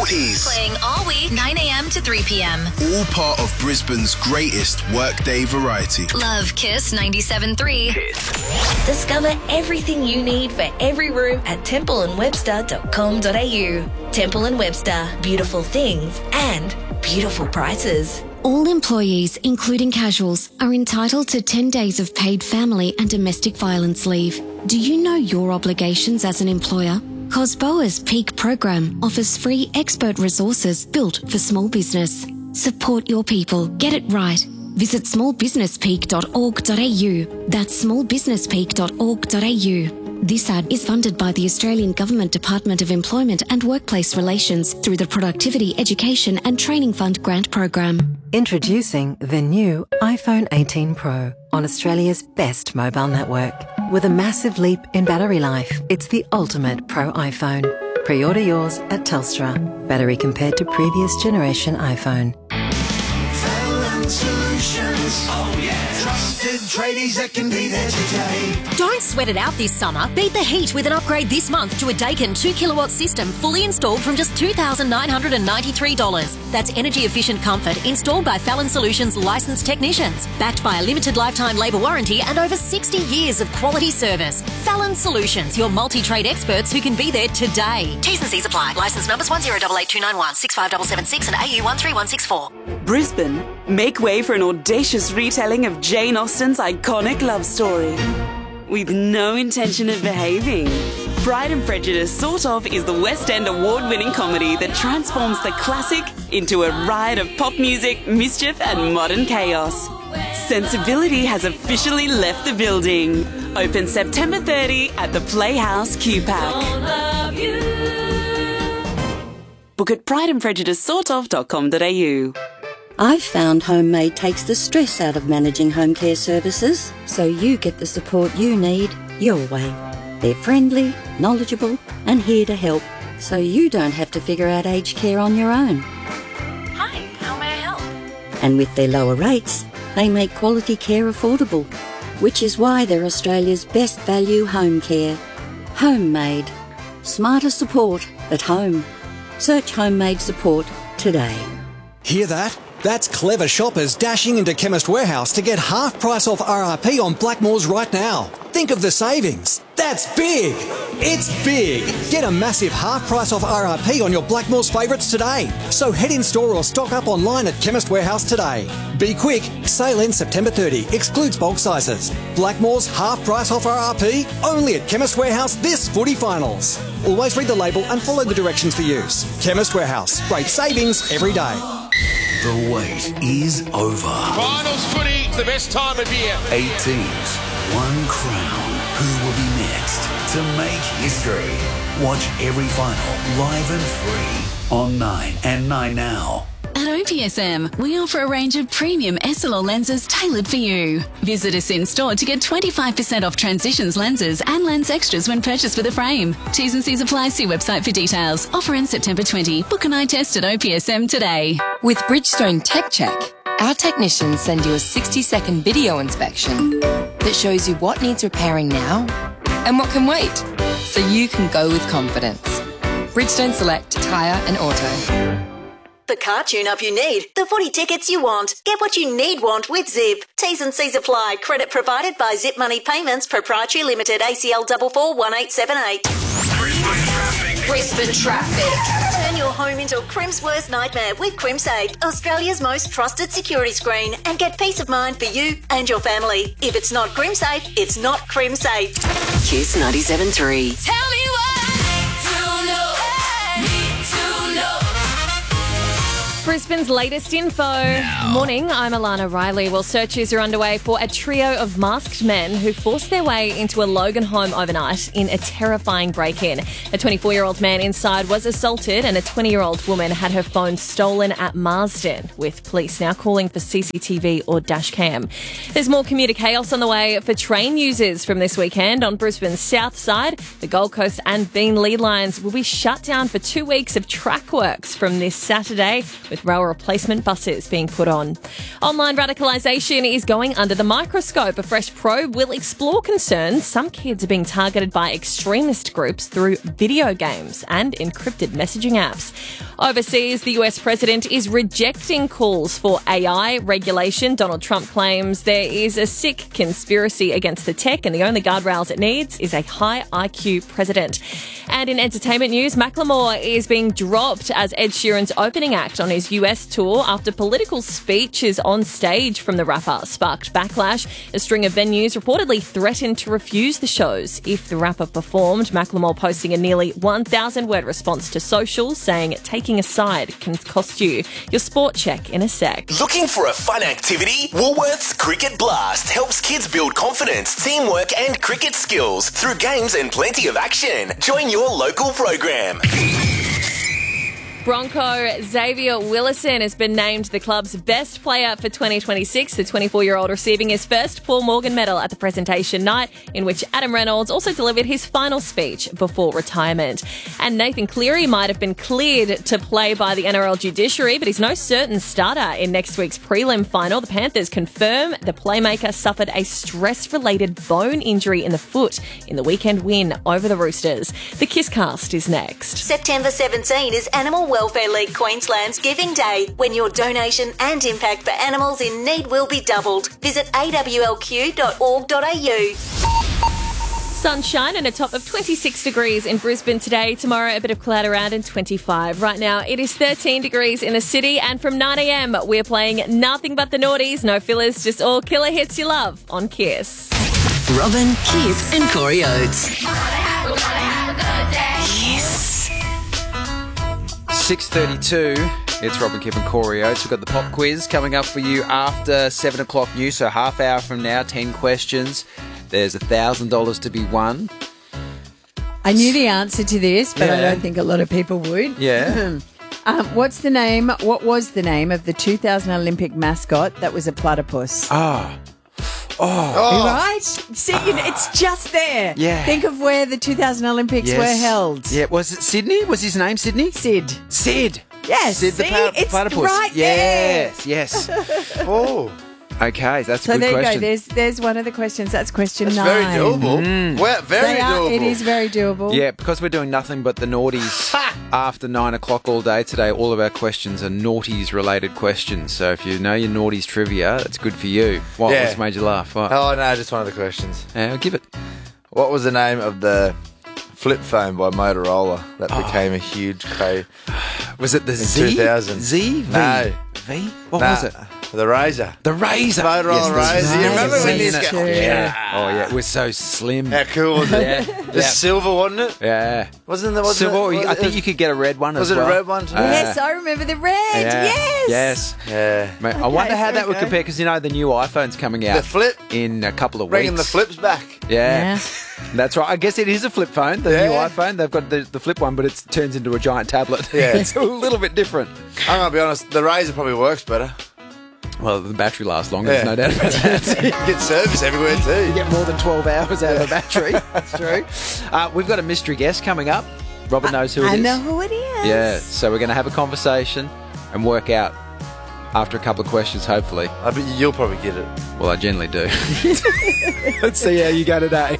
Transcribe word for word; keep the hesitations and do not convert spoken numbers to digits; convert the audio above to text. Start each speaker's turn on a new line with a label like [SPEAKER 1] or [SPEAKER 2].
[SPEAKER 1] forties.
[SPEAKER 2] Playing all week, nine a.m. to three p.m.
[SPEAKER 1] All part of Brisbane's greatest workday variety.
[SPEAKER 2] Love Kiss ninety-seven point three.
[SPEAKER 1] Kiss.
[SPEAKER 3] Discover everything you need for every room at temple and webster dot com dot a u. Temple and Webster, beautiful things and beautiful prices.
[SPEAKER 4] All employees, including casuals, are entitled to ten days of paid family and domestic violence leave. Do you know your obligations as an employer? COSBOA's Peak program offers free expert resources built for small business. Support your people. Get it right. Visit small business peak dot org dot a u. That's small business peak dot org dot a u. This ad is funded by the Australian Government Department of Employment and Workplace Relations through the Productivity, Education and Training Fund grant program.
[SPEAKER 5] Introducing the new iPhone eighteen Pro on Australia's best mobile network. With a massive leap in battery life, it's the ultimate Pro iPhone. Pre-order yours at Telstra. Battery compared to previous generation iPhone.
[SPEAKER 6] Solutions. Oh yeah. Trusted tradies that can be there today.
[SPEAKER 7] Don't sweat it out this summer. Beat the heat with an upgrade this month to a Daikin two kilowatt system fully installed from just two thousand nine hundred ninety-three dollars. That's energy efficient comfort installed by Fallon Solutions licensed technicians, backed by a limited lifetime labour warranty and over sixty years of quality service. Fallon Solutions, your multi-trade experts who can be there today. T's and C's apply. Licence numbers one zero eight eight two nine one, six five seven seven six and A U one three one six four.
[SPEAKER 8] Brisbane, make way for an audacious retelling of Jane Austen's iconic love story. With no intention of behaving. Pride and Prejudice Sort Of is the West End award-winning comedy that transforms the classic into a riot of pop music, mischief and modern chaos. Sensibility has officially left the building. Open September thirtieth at the Playhouse Q PAC. Book at pride and prejudice sort of dot com dot a u.
[SPEAKER 9] I've found Homemade takes the stress out of managing home care services, so you get the support you need your way. They're friendly, knowledgeable and here to help, so you don't have to figure out aged care on your own.
[SPEAKER 7] Hi, how may I help?
[SPEAKER 9] And with their lower rates, they make quality care affordable, which is why they're Australia's best value home care. Homemade. Smarter support at home. Search Homemade support today.
[SPEAKER 10] Hear that? That's clever shoppers dashing into Chemist Warehouse to get half price off R R P on Blackmores right now. Think of the savings. That's big. It's big. Get a massive half price off R R P on your Blackmores favourites today. So head in store or stock up online at Chemist Warehouse today. Be quick. Sale ends September thirtieth. Excludes bulk sizes. Blackmores half price off R R P only at Chemist Warehouse this footy finals. Always read the label and follow the directions for use. Chemist Warehouse. Great savings every day.
[SPEAKER 6] The wait is over.
[SPEAKER 11] Finals footy, the best time of year.
[SPEAKER 6] Eight teams, one crown. Who will be next to make history? Watch every final live and free on Nine and Nine Now.
[SPEAKER 12] At O P S M, we offer a range of premium S L R lenses tailored for you. Visit us in store to get twenty-five percent off Transitions lenses and lens extras when purchased with a frame. T's and C's apply. See website for details. Offer ends September twentieth. Book an eye test at O P S M today.
[SPEAKER 13] With Bridgestone Tech Check, our technicians send you a sixty second video inspection that shows you what needs repairing now and what can wait, so you can go with confidence. Bridgestone Select Tyre and Auto.
[SPEAKER 7] The car tune-up you need, the footy tickets you want. Get what you need want with Zip. T's and C's apply. Credit provided by Zip Money Payments Proprietary Limited, A C L four four one eight seven eight.
[SPEAKER 6] Brisbane traffic.
[SPEAKER 7] Brisbane traffic. Turn your home into a Crim's worst nightmare with CrimSafe, Australia's most trusted security screen, and get peace of mind for you and your family. If it's not CrimSafe, it's not CrimSafe.
[SPEAKER 2] Kiss ninety-seven point three.
[SPEAKER 12] Tell me what to know.
[SPEAKER 14] Brisbane's latest info. Now. Morning, I'm Alana Riley. Well, searches are underway for a trio of masked men who forced their way into a Logan home overnight in a terrifying break-in. A twenty-four-year-old man inside was assaulted and a twenty-year-old woman had her phone stolen at Marsden, with police now calling for C C T V or dash cam. There's more commuter chaos on the way for train users from this weekend. On Brisbane's south side, the Gold Coast and Beenleigh lines will be shut down for two weeks of track works from this Saturday, with rail replacement buses being put on. Online radicalisation is going under the microscope. A fresh probe will explore concerns some kids are being targeted by extremist groups through video games and encrypted messaging apps. Overseas, the U S president is rejecting calls for A I regulation. Donald Trump claims there is a sick conspiracy against the tech and the only guardrails it needs is a high I Q president. And in entertainment news, Macklemore is being dropped as Ed Sheeran's opening act on his U S tour after political speeches on stage from the rapper sparked backlash. A string of venues reportedly threatened to refuse the shows if the rapper performed. Macklemore posting a nearly one thousand word response to socials saying taking a side can cost you. Your sport check in a sec.
[SPEAKER 15] Looking for a fun activity? Woolworths Cricket Blast helps kids build confidence, teamwork and cricket skills through games and plenty of action. Join your local program.
[SPEAKER 14] Bronco Xavier Willison has been named the club's best player for twenty twenty-six. The twenty-four-year-old receiving his first Paul Morgan medal at the presentation night, in which Adam Reynolds also delivered his final speech before retirement. And Nathan Cleary might have been cleared to play by the N R L judiciary, but he's no certain starter in next week's prelim final. The Panthers confirm the playmaker suffered a stress-related bone injury in the foot in the weekend win over the Roosters. The Kisscast is next.
[SPEAKER 16] September seventeenth is Animal Welfare League Queensland's Giving Day, when your donation and impact for animals in need will be doubled. Visit a w l q dot org dot a u.
[SPEAKER 14] Sunshine and a top of twenty-six degrees in Brisbane today. Tomorrow, a bit of cloud around and twenty-five. Right now, it is thirteen degrees in the city, and from nine a m, we're playing nothing but the noughties. No fillers, just all killer hits you love on Kiss.
[SPEAKER 2] Robin, Kip and Corey Oates.
[SPEAKER 17] six thirty-two, it's Robin, Kip and Corey Oates. We've got the pop quiz coming up for you after seven o'clock news, so half hour from now, ten questions. There's one thousand dollars to be won.
[SPEAKER 18] I knew the answer to this, but
[SPEAKER 17] Yeah.
[SPEAKER 18] I don't think a lot of people would.
[SPEAKER 17] Yeah.
[SPEAKER 18] um, what's the name, what was the name of the two thousand Olympic mascot that was a platypus?
[SPEAKER 17] Ah. Oh.
[SPEAKER 18] Right? See, you know, it's just there.
[SPEAKER 17] Yeah.
[SPEAKER 18] Think of where the two thousand Olympics
[SPEAKER 17] Yes.
[SPEAKER 18] were held.
[SPEAKER 17] Yeah, was it Sydney? Was his name Sydney?
[SPEAKER 18] Sid.
[SPEAKER 17] Sid.
[SPEAKER 18] Yes.
[SPEAKER 17] Sid the
[SPEAKER 18] see?
[SPEAKER 17] pla-
[SPEAKER 18] It's
[SPEAKER 17] platypus.
[SPEAKER 18] right
[SPEAKER 17] yes,
[SPEAKER 18] there.
[SPEAKER 17] yes. Oh. Okay, that's a
[SPEAKER 18] So
[SPEAKER 17] good
[SPEAKER 18] there you
[SPEAKER 17] question.
[SPEAKER 18] go. There's there's one of the questions. That's question
[SPEAKER 19] That's
[SPEAKER 18] nine.
[SPEAKER 19] very doable.
[SPEAKER 17] Mm.
[SPEAKER 19] Well, very
[SPEAKER 18] They are-
[SPEAKER 19] doable.
[SPEAKER 18] It is very doable.
[SPEAKER 17] Yeah, because we're doing nothing but the naughties after nine o'clock all day today. All of our questions are naughties-related questions. So if you know your naughties trivia, that's good for you. What
[SPEAKER 19] Yeah.
[SPEAKER 17] what's made you laugh? What?
[SPEAKER 19] Oh, no, just one of the questions.
[SPEAKER 17] Yeah, I'll give it.
[SPEAKER 19] What was the name of the flip phone by Motorola that became a huge craze?
[SPEAKER 17] Was it the
[SPEAKER 19] in
[SPEAKER 17] Z?
[SPEAKER 19] two thousand?
[SPEAKER 17] Z? V?
[SPEAKER 19] No.
[SPEAKER 17] V? What
[SPEAKER 19] Nah,
[SPEAKER 17] was it?
[SPEAKER 19] The Razor.
[SPEAKER 17] The Razor.
[SPEAKER 19] Motorola
[SPEAKER 17] Yes,
[SPEAKER 19] Razor.
[SPEAKER 17] the
[SPEAKER 19] You remember when
[SPEAKER 17] Razor.
[SPEAKER 19] these go,
[SPEAKER 17] Yeah. Oh, yeah. It was so slim.
[SPEAKER 19] How cool was it?
[SPEAKER 17] Yeah.
[SPEAKER 19] The
[SPEAKER 17] Yeah.
[SPEAKER 19] silver, wasn't it?
[SPEAKER 17] Yeah.
[SPEAKER 19] Wasn't there? Wasn't
[SPEAKER 17] Silver,
[SPEAKER 19] it,
[SPEAKER 17] I think you could get a red one
[SPEAKER 19] Was
[SPEAKER 17] as
[SPEAKER 19] it a
[SPEAKER 17] well.
[SPEAKER 19] red one too?
[SPEAKER 17] Uh,
[SPEAKER 18] Yes, I remember the red.
[SPEAKER 17] yeah.
[SPEAKER 18] Yes.
[SPEAKER 17] Yes.
[SPEAKER 19] Yeah.
[SPEAKER 17] Mate, I
[SPEAKER 18] Okay,
[SPEAKER 17] wonder how
[SPEAKER 18] there
[SPEAKER 17] that
[SPEAKER 18] we
[SPEAKER 17] would
[SPEAKER 18] go.
[SPEAKER 17] compare, because you know the new iPhone's coming out
[SPEAKER 19] The flip.
[SPEAKER 17] in a couple of
[SPEAKER 19] Bringing the
[SPEAKER 17] weeks.
[SPEAKER 19] flips back.
[SPEAKER 17] Yeah. That's right. I guess it is a flip phone, the
[SPEAKER 19] Yeah.
[SPEAKER 17] new iPhone. They've got the, the flip one, but it turns into a giant tablet.
[SPEAKER 19] Yeah.
[SPEAKER 17] It's a little bit different.
[SPEAKER 19] I'm going to be honest, the Razor probably works better.
[SPEAKER 17] Well, the battery lasts longer,
[SPEAKER 19] Yeah.
[SPEAKER 17] there's no doubt about that.
[SPEAKER 19] You get service everywhere too.
[SPEAKER 17] You get more than twelve hours out of a battery. That's true. Uh, we've got a mystery guest coming up. Robin knows who it is.
[SPEAKER 18] I know who it is.
[SPEAKER 17] Yeah, so we're going to have a conversation and work out after a couple of questions, hopefully.
[SPEAKER 19] I bet you'll probably get it.
[SPEAKER 17] Well, I generally do. Let's see how you go today.